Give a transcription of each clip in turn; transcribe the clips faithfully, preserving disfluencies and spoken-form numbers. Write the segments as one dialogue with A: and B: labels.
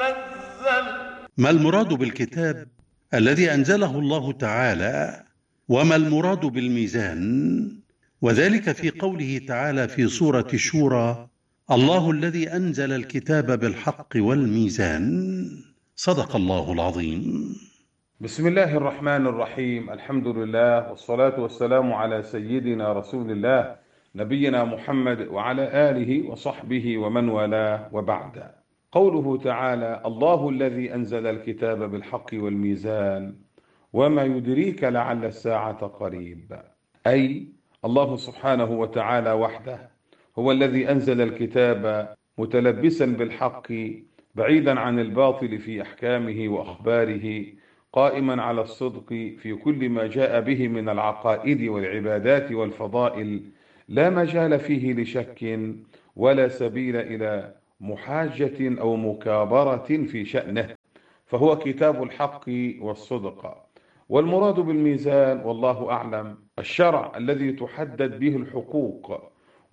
A: نزل.
B: ما المراد بالكتاب الذي أنزله الله تعالى، وما المراد بالميزان؟ وذلك في قوله تعالى في سورة الشورى: الله الذي أنزل الكتاب بالحق والميزان. صدق الله العظيم.
C: بسم الله الرحمن الرحيم. الحمد لله والصلاة والسلام على سيدنا رسول الله نبينا محمد وعلى آله وصحبه ومن والاه، وبعد. قوله تعالى: الله الذي أنزل الكتاب بالحق والميزان وما يدريك لعل الساعة قريب. أي الله سبحانه وتعالى وحده هو الذي أنزل الكتاب متلبسا بالحق بعيدا عن الباطل في أحكامه وأخباره، قائما على الصدق في كل ما جاء به من العقائد والعبادات والفضائل، لا مجال فيه لشك ولا سبيل إلى محاجة أو مكابرة في شأنه، فهو كتاب الحق والصدق. والمراد بالميزان والله أعلم الشرع الذي تحدد به الحقوق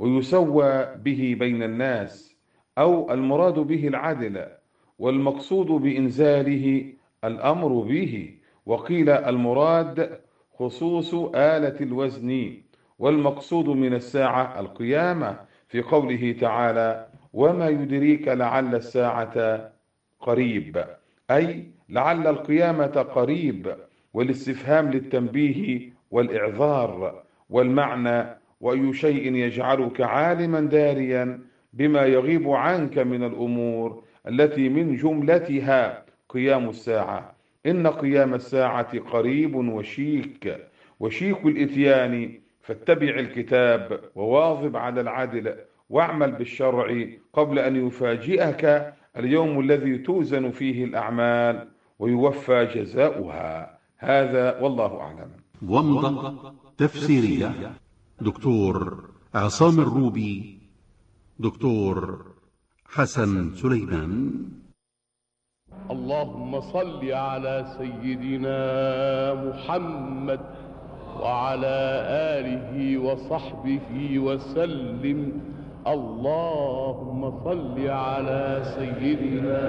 C: ويسوى به بين الناس، أو المراد به العدل، والمقصود بإنزاله الأمر به. وقيل المراد خصوص آلة الوزن، والمقصود من الساعة القيامة في قوله تعالى: وما يدريك لعل الساعة قريب، أي لعل القيامة قريب، والاستفهام للتنبيه والإعذار، والمعنى: وأي شيء يجعلك عالما داريا بما يغيب عنك من الأمور التي من جملتها قيام الساعة. إن قيام الساعة قريب وشيك، وشيك الإتيان، فاتبع الكتاب وواظب على العدل واعمل بالشرع قبل أن يفاجئك اليوم الذي توزن فيه الأعمال ويوفى جزاؤها. هذا والله أعلم.
B: ومضة تفسيرية دكتور عصام الروبي، دكتور حسن سليمان.
D: اللهم صل على سيدنا محمد وعلى آله وصحبه وسلم. اللهم صل على سيدنا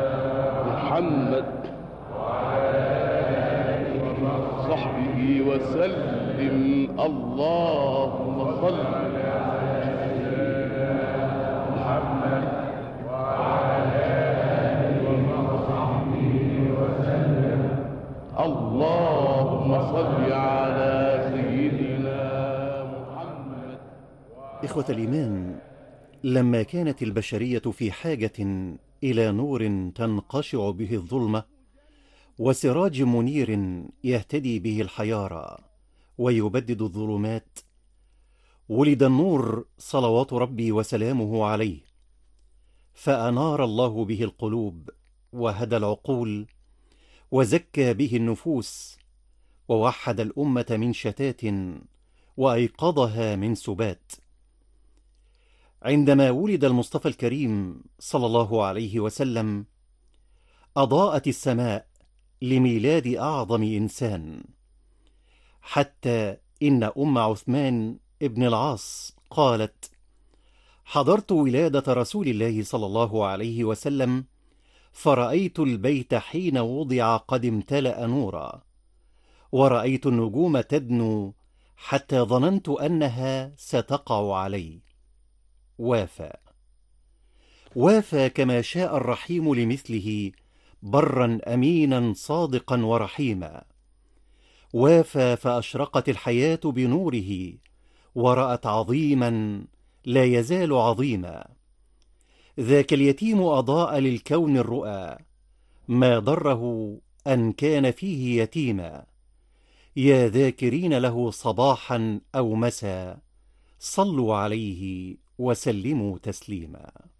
D: محمد وعلى آله وصحبه وسلم. اللهم صل على سيدنا محمد وعلى آله وصحبه وسلم. اللهم صل على سيدنا محمد.
E: إخوة الإيمان، لما كانت البشرية في حاجة إلى نور تنقشع به الظلمة وسراج منير يهتدي به الحيارى ويبدد الظلمات، ولد النور صلوات ربي وسلامه عليه، فأنار الله به القلوب وهدى العقول وزكى به النفوس، ووحد الأمة من شتات وأيقظها من سبات. عندما ولد المصطفى الكريم صلى الله عليه وسلم أضاءت السماء لميلاد أعظم إنسان، حتى إن أم عثمان ابن العاص قالت: حضرت ولادة رسول الله صلى الله عليه وسلم فرأيت البيت حين وضع قد امتلأ نورا، ورأيت النجوم تدنو حتى ظننت أنها ستقع علي. وافى وافى كما شاء الرحيم لمثله، برا أمينا صادقا ورحيما. وافى فأشرقت الحياة بنوره، ورأت عظيما لا يزال عظيما. ذاك اليتيم أضاء للكون الرؤى، ما ضره أن كان فيه يتيما. يا ذاكرين له صباحا أو مساء، صلوا عليه وسلموا تسليما.